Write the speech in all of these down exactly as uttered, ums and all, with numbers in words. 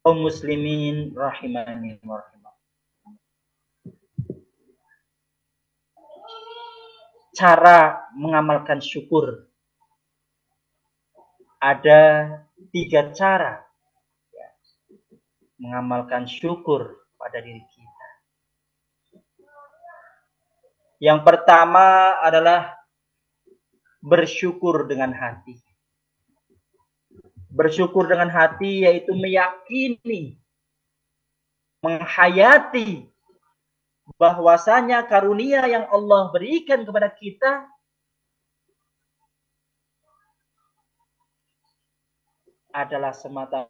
Kaum muslimin rahimani wa rahimakumullah. Cara mengamalkan syukur ada tiga cara ya, mengamalkan syukur pada diri kita. Yang pertama adalah bersyukur dengan hati. Bersyukur dengan hati yaitu meyakini, menghayati bahwasanya karunia yang Allah berikan kepada kita adalah semata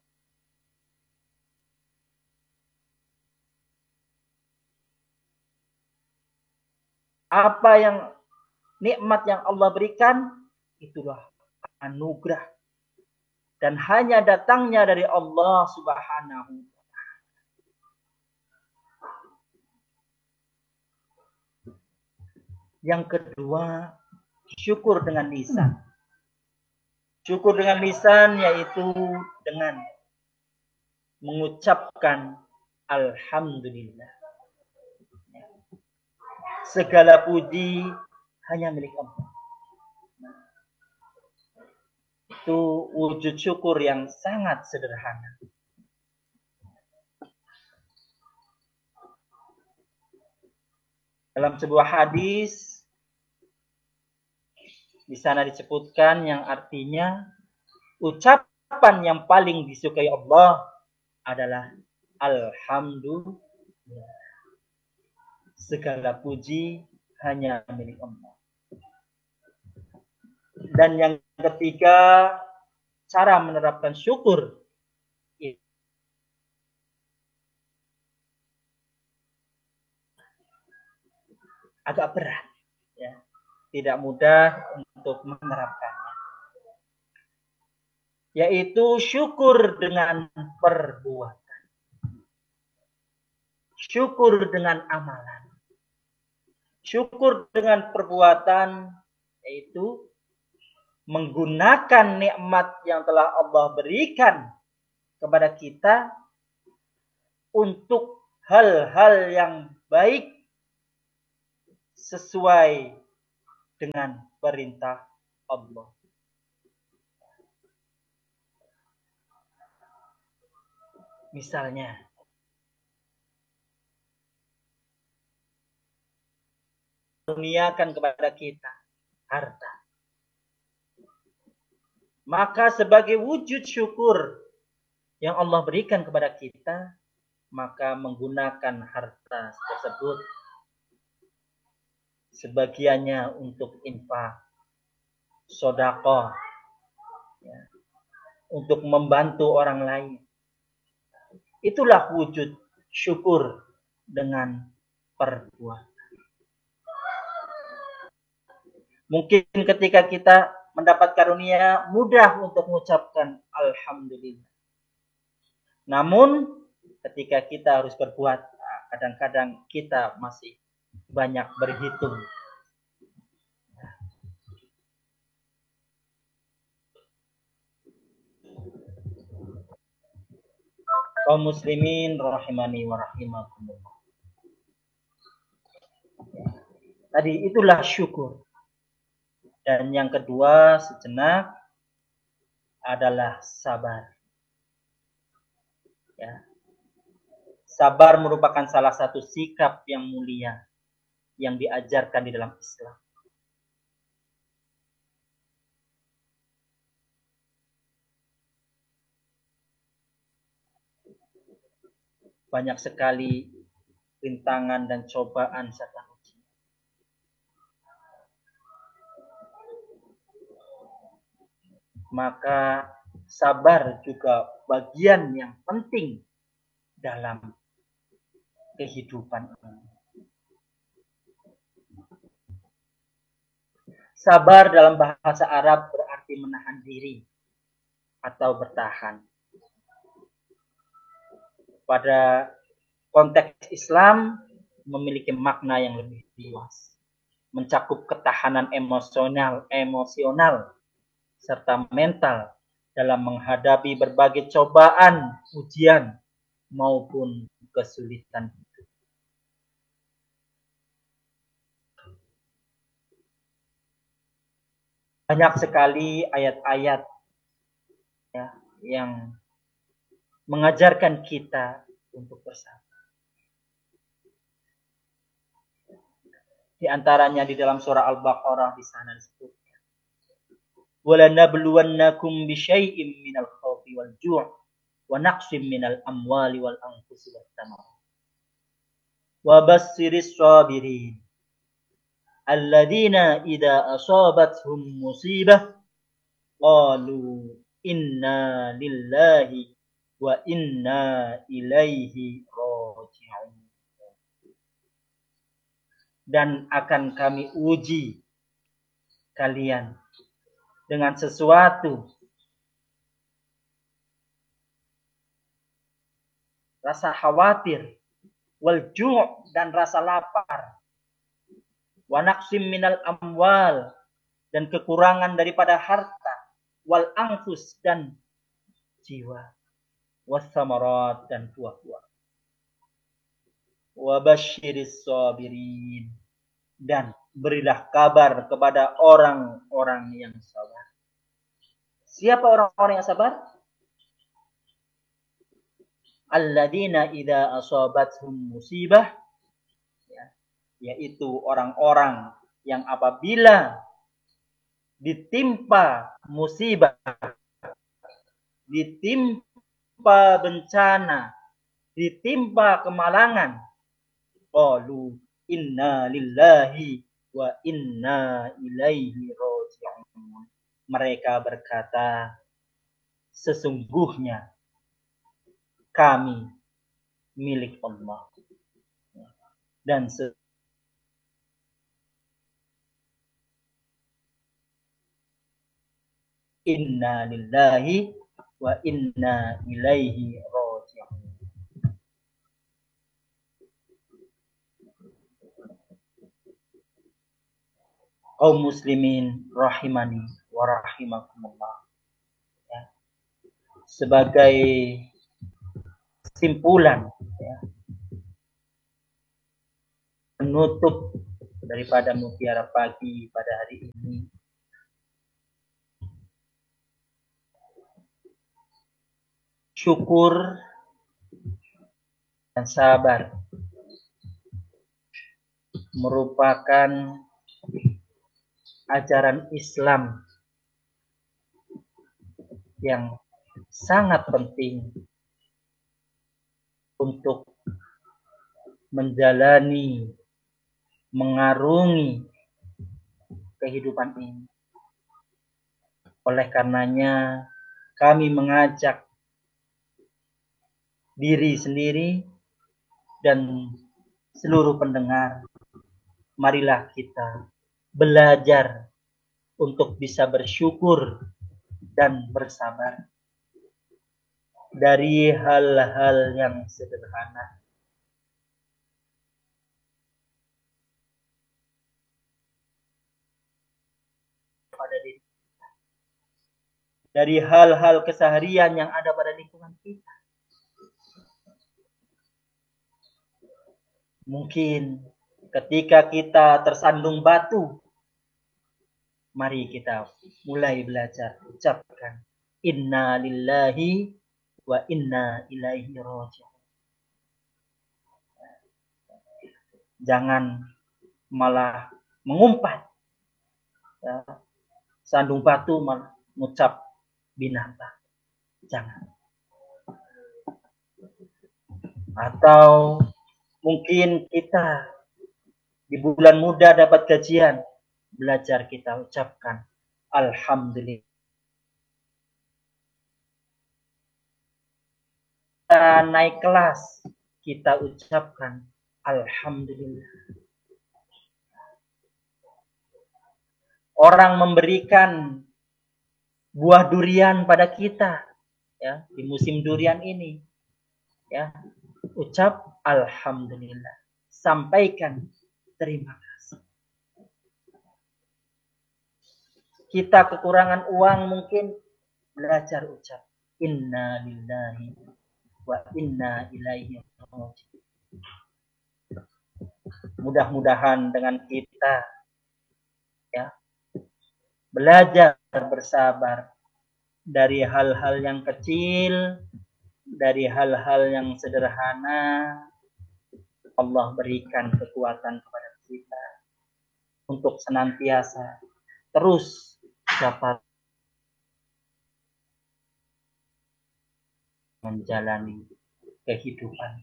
apa yang nikmat yang Allah berikan itulah anugerah dan hanya datangnya dari Allah Subhanahu wa taala. Yang kedua, syukur dengan lisan. Syukur dengan lisan yaitu dengan mengucapkan alhamdulillah. Segala puji hanya milik Allah. Itu wujud syukur yang sangat sederhana. Dalam sebuah hadis di sana disebutkan yang artinya ucapan yang paling disukai Allah adalah alhamdulillah. Segala puji hanya milik Allah. Dan yang ketiga, cara menerapkan syukur agak berat, ya. Tidak mudah untuk menerapkannya. Yaitu syukur dengan perbuatan. Syukur dengan amalan. Syukur dengan perbuatan yaitu menggunakan nikmat yang telah Allah berikan kepada kita untuk hal-hal yang baik sesuai dengan perintah Allah. Misalnya, kurniakan kepada kita harta. Maka sebagai wujud syukur yang Allah berikan kepada kita, maka menggunakan harta tersebut sebagiannya untuk infak, sedekah, ya, untuk membantu orang lain. Itulah wujud syukur dengan perbuatan. Mungkin ketika kita mendapat karunia mudah untuk mengucapkan alhamdulillah. Namun ketika kita harus berbuat, kadang-kadang kita masih banyak berhitung. Kaum muslimin rahimani wa rahimakumullah. Tadi itulah syukur. Dan yang kedua sejenak adalah sabar. Ya. Sabar merupakan salah satu sikap yang mulia yang diajarkan di dalam Islam. Banyak sekali rintangan dan cobaan serta ujian. Maka sabar juga bagian yang penting dalam kehidupan ini. Sabar dalam bahasa Arab berarti menahan diri atau bertahan. Pada konteks Islam memiliki makna yang lebih luas, mencakup ketahanan emosional, emosional serta mental dalam menghadapi berbagai cobaan, ujian maupun kesulitan. Banyak sekali ayat-ayat ya, yang mengajarkan kita untuk bersabar. Di antaranya di dalam surah Al-Baqarah di sana disebutkan, وَلَنَبْلُوَنَّكُمْ بِشَيْءٍ مِنَ الْخَوْفِ وَالْجُوعِ وَنَقْصٍ مِنَ الْأَمْوَالِ وَالْأَنْفُسِ وَالثَّمَرَاتِ وَبَشِّرِ الصَّابِرِينَ الَّذِينَ إِذَا أَصَابَتْهُمْ مُصِيبَةٌ قَالُوا إِنَّا لِلَّهِ وَإِنَّا إِلَيْهِ رَاجِعُونَ. Dan akan kami uji kalian dengan sesuatu rasa khawatir, wal ju' dan rasa lapar, wa naqsim minal amwal dan kekurangan daripada harta, wal anfus dan jiwa, was samarat dan buah-buah. Wa basyiris sabirin, dan berilah kabar kepada orang-orang yang sabar. Siapa orang-orang yang sabar? Alladzina idza asabathum musibah, ya, yaitu orang-orang yang apabila ditimpa musibah, ditimpa bencana, ditimpa kemalangan, qalu inna lillahi wa inna ilaihi raji'un. Mereka berkata, sesungguhnya kami milik Allah dan se inna lillahi wa inna ilaihi raji'un. Kaum muslimin rahimani wa rahimakumullah. Ya. Sebagai kesimpulan, ya, penutup daripada Mutiara Pagi pada hari ini, syukur dan sabar merupakan ajaran Islam yang sangat penting untuk menjalani, mengarungi kehidupan ini. Oleh karenanya, kami mengajak diri sendiri dan seluruh pendengar, marilah kita belajar untuk bisa bersyukur dan bersabar dari hal-hal yang sederhana. Pada diri, dari hal-hal keseharian yang ada pada lingkungan kita. Mungkin ketika kita tersandung batu, mari kita mulai belajar ucapkan inna lillahi wa inna ilaihi raji'un. Jangan malah mengumpat, ya, sandung batu malah mengucap binatang. Jangan. Atau mungkin kita di bulan muda dapat gajian, belajar kita ucapkan alhamdulillah. Kita naik kelas, kita ucapkan alhamdulillah. Orang memberikan buah durian pada kita, ya, di musim durian ini, ya, ucap alhamdulillah, sampaikan terima kasih. Kita kekurangan uang, mungkin belajar ucap inna lillahi wa inna ilaihi raji'un. Mudah-mudahan dengan kita ya belajar bersabar dari hal-hal yang kecil, dari hal-hal yang sederhana, Allah berikan kekuatan kepada kita untuk senantiasa terus dapat menjalani kehidupan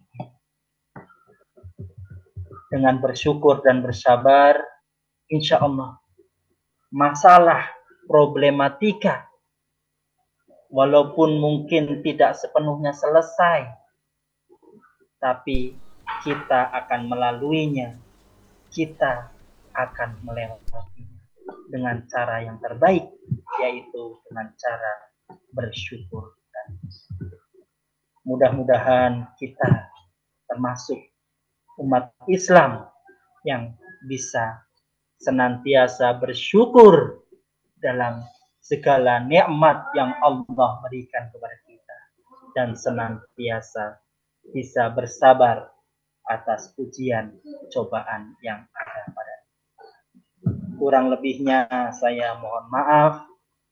dengan bersyukur dan bersabar. Insya Allah masalah problematika walaupun mungkin tidak sepenuhnya selesai, tapi kita akan melaluinya, kita akan melewatinya dengan cara yang terbaik, yaitu dengan cara bersyukur. Mudah-mudahan kita termasuk umat Islam yang bisa senantiasa bersyukur dalam segala nikmat yang Allah berikan kepada kita dan senantiasa bisa bersabar atas ujian cobaan yang ada pada kita. Kurang lebihnya saya mohon maaf.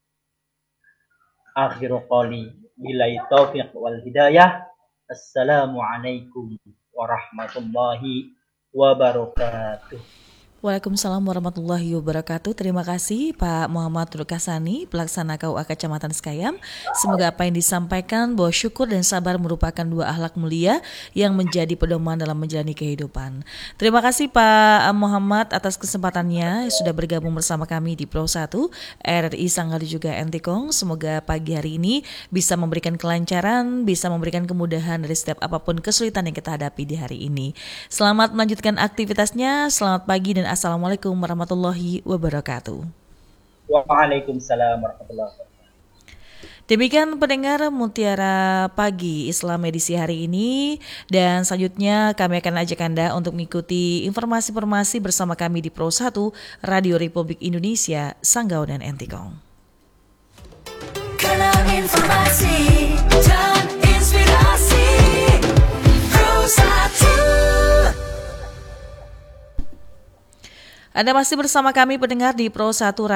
Akhiru qali billahi taufiq wal hidayah. Assalamualaikum warahmatullahi wabarakatuh. Waalaikumsalam warahmatullahi wabarakatuh. Terima kasih Pak Muhammad Rukasani, pelaksana K U A Kecamatan Sekayam. Semoga apa yang disampaikan bahwa syukur dan sabar merupakan dua akhlak mulia yang menjadi pedoman dalam menjalani kehidupan. Terima kasih Pak Muhammad atas kesempatannya sudah bergabung bersama kami di Pro satu R R I Sanggali juga Entikong. Semoga pagi hari ini bisa memberikan kelancaran, bisa memberikan kemudahan dari setiap apapun kesulitan yang kita hadapi di hari ini. Selamat melanjutkan aktivitasnya. Selamat pagi dan assalamualaikum warahmatullahi wabarakatuh. Waalaikumsalam warahmatullahi wabarakatuh. Demikian pendengar Mutiara Pagi Islam edisi hari ini, dan selanjutnya kami akan ajak Anda untuk mengikuti informasi-informasi bersama kami di Pro satu Radio Republik Indonesia Sanggau dan Entikong. Karena informasi dan inspirasi Pro satu. Anda masih bersama kami pendengar di Pro satu